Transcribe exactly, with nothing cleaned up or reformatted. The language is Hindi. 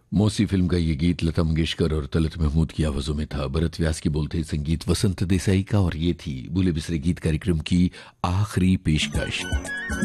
मौसी फिल्म का ये गीत लता मंगेशकर और तलत महमूद की आवाजों में था। भरत व्यास की बोलते संगीत वसंत देसाई का, और ये थी भूले बिसरे गीत कार्यक्रम की आखिरी पेशकश।